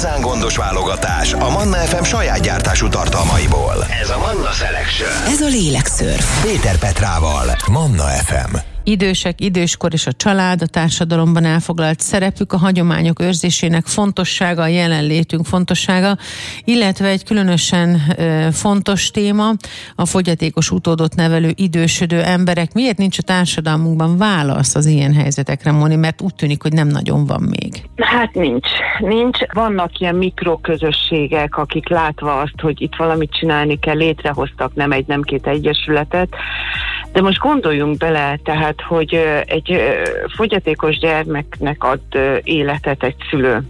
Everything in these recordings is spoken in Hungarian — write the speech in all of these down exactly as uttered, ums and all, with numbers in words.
igazán gondos válogatás a Manna ef em saját gyártású tartalmaiból. Ez a Manna Selection. Ez a lélekszörf. Péter Petrával, Manna ef em. Idősek, időskor és a család, a társadalomban elfoglalt szerepük, a hagyományok őrzésének fontossága, a jelenlétünk fontossága, illetve egy különösen e, fontos téma, a fogyatékos utódot nevelő idősödő emberek. Miért nincs a társadalmunkban válasz az ilyen helyzetekre, Moni? Mert úgy tűnik, hogy nem nagyon van még. Hát nincs. Nincs. Vannak ilyen mikroközösségek, akik látva azt, hogy itt valamit csinálni kell, létrehoztak nem egy, nem két egyesületet, de most gondoljunk bele, tehát hogy egy fogyatékos gyermeknek ad életet egy szülő.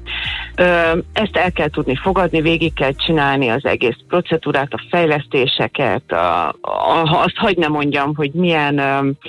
Ezt el kell tudni fogadni, végig kell csinálni az egész procedúrát, a fejlesztéseket, a, a, azt hagy ne mondjam, hogy milyen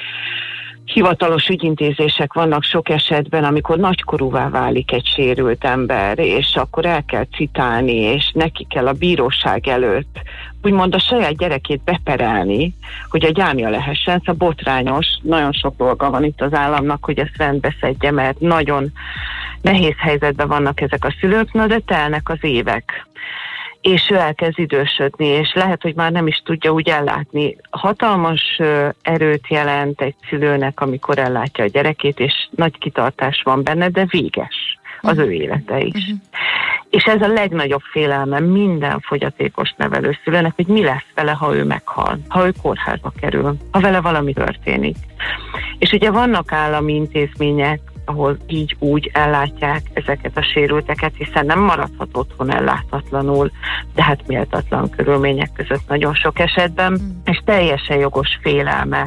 hivatalos ügyintézések vannak sok esetben, amikor nagykorúvá válik egy sérült ember, és akkor el kell citálni, és neki kell a bíróság előtt úgymond a saját gyerekét beperelni, hogy a gyámja lehessen. Szóval botrányos, nagyon sok dolga van itt az államnak, hogy ezt rendbe szedje, mert nagyon nehéz helyzetben vannak ezek a szülők, na de telnek az évek. És ő elkezd idősödni, és lehet, hogy már nem is tudja úgy ellátni. Hatalmas erőt jelent egy szülőnek, amikor ellátja a gyerekét, és nagy kitartás van benne, de véges az ő élete is. Uh-huh. És ez a legnagyobb félelme minden fogyatékos nevelőszülőnek, hogy mi lesz vele, ha ő meghal, ha ő kórházba kerül, ha vele valami történik. És ugye vannak állami intézmények, ahol így úgy ellátják ezeket a sérülteket, hiszen nem maradhat otthon ellátatlanul, de hát méltatlan körülmények között nagyon sok esetben, mm. és teljesen jogos félelme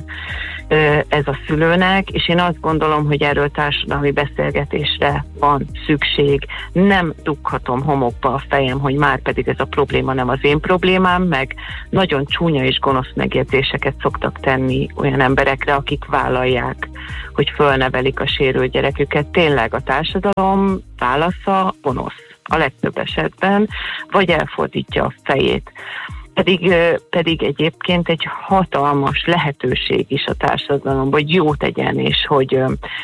ez a szülőnek, és én azt gondolom, hogy erről társadalmi beszélgetésre van szükség. Nem dughatom homokba a fejem, hogy már pedig ez a probléma nem az én problémám, meg nagyon csúnya és gonosz megjegyzéseket szoktak tenni olyan emberekre, akik vállalják, hogy fölnevelik a sérült gyereküket. Tényleg a társadalom válasza gonosz a legtöbb esetben, vagy elfordítja a fejét. Pedig, pedig egyébként egy hatalmas lehetőség is a társadalomban, hogy jót tegyen, és hogy,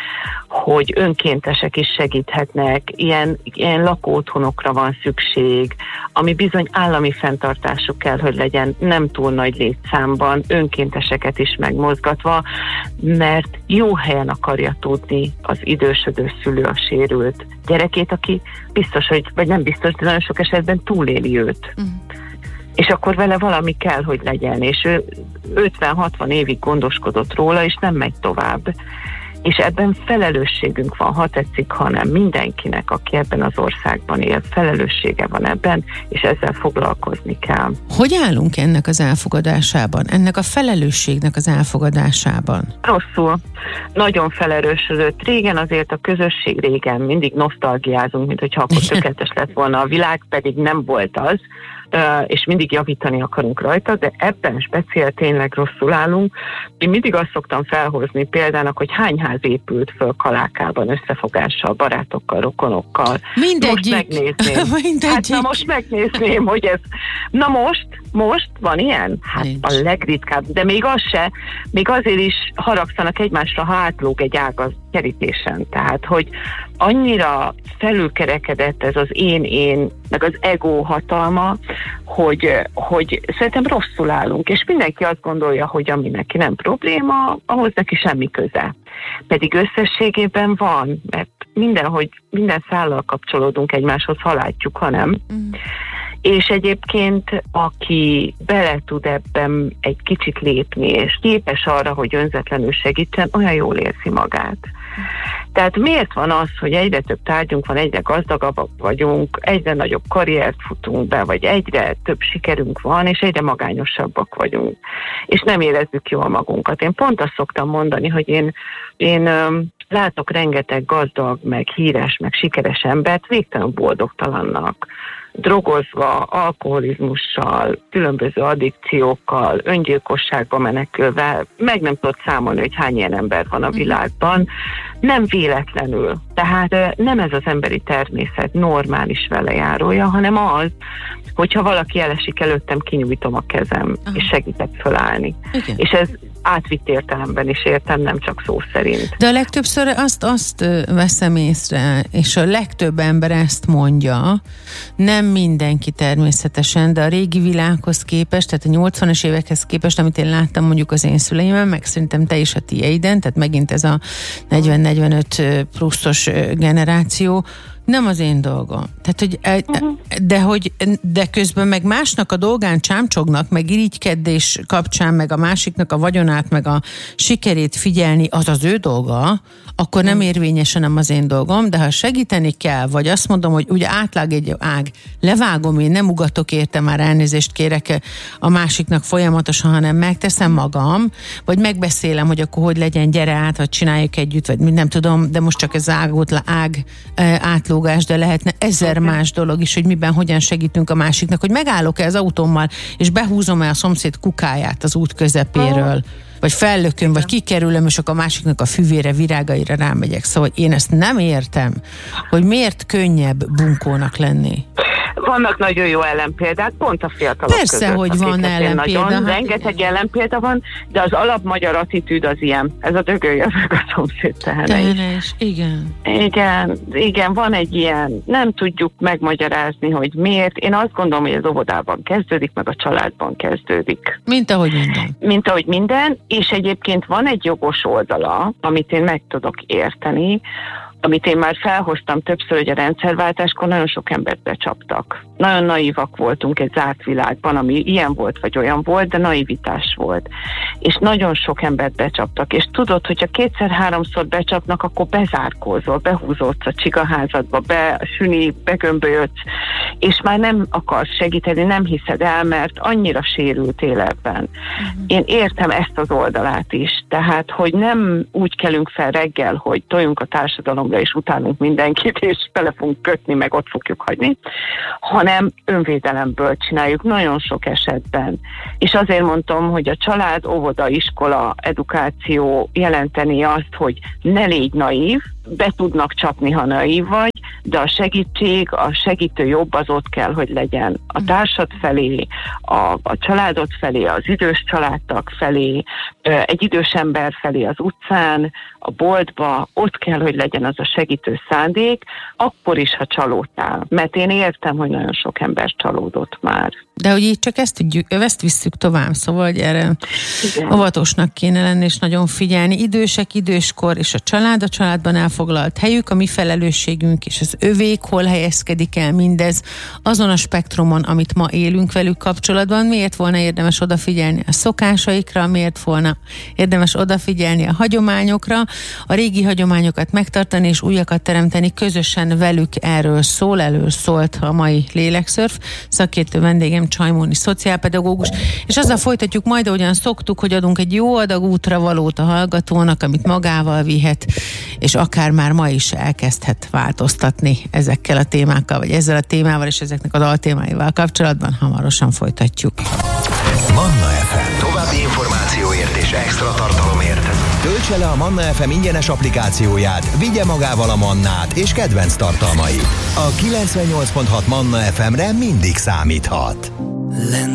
hogy önkéntesek is segíthetnek, ilyen, ilyen lakóotthonokra van szükség, ami bizony állami fenntartásuk kell, hogy legyen, nem túl nagy létszámban, önkénteseket is megmozgatva, mert jó helyen akarja tudni az idősödő szülő a sérült gyerekét, aki biztos, hogy, vagy nem biztos, de nagyon sok esetben túléli őt. Uh-huh. És akkor vele valami kell, hogy legyen, és ő ötven-hatvan évig gondoskodott róla, és nem megy tovább. És ebben felelősségünk van, ha tetszik, ha nem, mindenkinek, aki ebben az országban él, felelőssége van ebben, és ezzel foglalkozni kell. Hogy állunk ennek az elfogadásában, ennek a felelősségnek az elfogadásában? Rosszul. Nagyon felerősödött. Régen azért a közösség, régen mindig nosztalgiázunk, mint hogyha akkor tökéletes lett volna a világ, pedig nem volt az, és mindig javítani akarunk rajta, de ebben speciál tényleg rosszul állunk. Én mindig azt szoktam felhozni példának, hogy hány ház épült föl Kalákában összefogással, barátokkal, rokonokkal. Mindegyik. Most megnézném. Mindegyik. Hát na most megnézném, hogy ez... Na most, most van ilyen? Hát Nincs. A legritkább, de még az se, még azért is haragszanak egymásra, ha átlóg egy ág az kerítésen. Tehát, hogy annyira felülkerekedett ez az én-én, meg az ego hatalma, hogy, hogy szerintem rosszul állunk, és mindenki azt gondolja, hogy ami neki nem probléma, ahhoz neki semmi köze. Pedig összességében van, mert mindenhogy, minden szállal kapcsolódunk egymáshoz, ha látjuk, ha nem. Mm. És egyébként, aki bele tud ebben egy kicsit lépni, és képes arra, hogy önzetlenül segítsen, olyan jól érzi magát. Tehát miért van az, hogy egyre több tárgyunk van, egyre gazdagabbak vagyunk, egyre nagyobb karriert futunk be, vagy egyre több sikerünk van, és egyre magányosabbak vagyunk, és nem érezzük jól magunkat. Én pont azt szoktam mondani, hogy én, én öm, látok rengeteg gazdag, meg híres, meg sikeres embert végtelen boldogtalannak. drogozva, alkoholizmussal, különböző addikciókkal, öngyilkosságba menekülve, meg nem tudod számolni, hogy hány ilyen ember van a világban, nem véletlenül. Tehát nem ez az emberi természet normális velejárója, hanem az, hogyha valaki elesik előttem, kinyújtom a kezem, aha, és segítek fölállni. Igen. És ez átvitt értelemben is értem, nem csak szó szerint. De a legtöbbször azt, azt veszem észre, és a legtöbb ember ezt mondja, nem mindenki természetesen, de a régi világhoz képest, tehát a nyolcvanas évekhez képest, amit én láttam mondjuk az én szüleimen, meg szerintem te is a tieiden, tehát megint ez a negyven-negyvenöt pluszos generáció, nem az én dolgom. Tehát, hogy, uh-huh. de, hogy, de közben meg másnak a dolgán csámcsognak, meg irigykedés kapcsán, meg a másiknak a vagyonát, meg a sikerét figyelni, az az ő dolga, akkor nem érvényesen nem az én dolgom, de ha segíteni kell, vagy azt mondom, hogy ugye átlág egy ág, levágom, én nem ugatok érte, már elnézést kérek a másiknak folyamatosan, hanem megteszem magam, vagy megbeszélem, hogy akkor hogy legyen, gyere át, vagy csináljuk együtt, vagy nem tudom, de most csak ez ágót, ág átlógás, de lehetne ezer más dolog is, hogy miben, hogyan segítünk a másiknak, hogy megállok-e az autómmal, és behúzom-e a szomszéd kukáját az út közepéről, vagy fellököm, vagy kikerülöm, és akkor a másiknak a füvére, virágaira rámegyek. Szóval én ezt nem értem, hogy miért könnyebb bunkónak lenni. Vannak nagyon jó ellenpéldák, pont a fiatalok Persze, között. hogy van ellenpélda. Nagyon, rengeteg ellenpélda van, de az alapmagyar attitűd az ilyen. Ez a dögölj, az a szomszéd tehene is. Igen. Igen, igen, van egy ilyen, nem tudjuk megmagyarázni, hogy miért. Én azt gondolom, hogy az óvodában kezdődik, meg a családban kezdődik. Mint ahogy minden. Mint ahogy minden, és egyébként van egy jogos oldala, amit én meg tudok érteni, amit én már felhoztam többször, hogy a rendszerváltáskor nagyon sok embert becsaptak. Nagyon naívak voltunk egy zárt világban, ami ilyen volt, vagy olyan volt, de naivitás volt. És nagyon sok embert becsaptak. És tudod, hogyha kétszer-háromszor becsapnak, akkor bezárkózol, behúzódsz a csigaházadba, besüni, begömbölyödsz, és már nem akarsz segíteni, nem hiszed el, mert annyira sérültél ebben. Uh-huh. Én értem ezt az oldalát is. Tehát, hogy nem úgy kelünk fel reggel, hogy toljunk a társadalom és utálunk mindenkit, és bele fogunk kötni, meg ott fogjuk hagyni, hanem önvédelemből csináljuk nagyon sok esetben. És azért mondtam, hogy a család, óvoda, iskola, edukáció jelenteni azt, hogy ne légy naív, be tudnak csapni, ha naív vagy, de a segítség, a segítő jobb az ott kell, hogy legyen a társad felé, a, a családod felé, az idős családtag felé, egy idős ember felé az utcán, a boltba, ott kell, hogy legyen az a segítő szándék, akkor is, ha csalódtál. Mert én értem, hogy nagyon sok ember csalódott már. De hogy így csak ezt tudjuk, ezt visszük tovább, szóval, hogy erre igen, óvatosnak kéne lenni, és nagyon figyelni. Idősek, időskor, és a család, a családban elfoglalt helyük, a mi felelősségünk, és az övék, hol helyezkedik el mindez azon a spektrumon, amit ma élünk velük kapcsolatban. Miért volna érdemes odafigyelni a szokásaikra, miért volna érdemes odafigyelni a hagyományokra, a régi hagyományokat megtartani, és újakat teremteni közösen velük. Erről szól, elől szólt a mai Lélekszörf. Szakértő vendégem Csajmóni szociálpedagógus, és azzal folytatjuk majd, ahogyan szoktuk, hogy adunk egy jó adag útravalót a hallgatónak, amit magával vihet, és akár már ma is elkezdhet változtatni ezekkel a témákkal, vagy ezzel a témával, és ezeknek a daltémáival kapcsolatban. Hamarosan folytatjuk. Manna ef em. További információért és extra tartalomért töltse le a Manna ef em ingyenes applikációját, vigye magával a Mannát és kedvenc tartalmait. A kilencvennyolc pont hat Manna ef emre mindig számíthat.